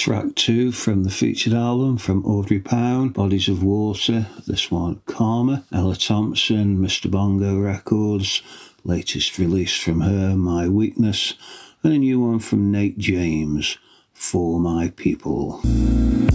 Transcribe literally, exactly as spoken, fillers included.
track two from the featured album from Audrey Pound, Bodies of Water, this one Karma, Ella Thompson, Mister Bongo Records, latest release from her, My Weakness, and a new one from Nate James, For My People.